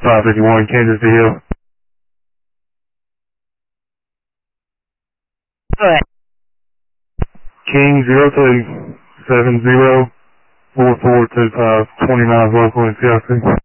551 Kansas Hill. Good. King 02704425, 20 miles local in Chelsea.